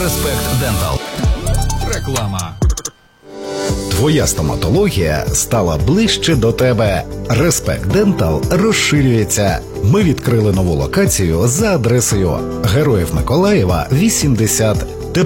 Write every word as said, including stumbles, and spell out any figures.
Респект Дентал. Реклама. Твоя стоматологія стала ближче до тебе. Респект Дентал розширюється. Ми відкрили нову локацію за адресою Героїв Миколаєва, вісімдесят.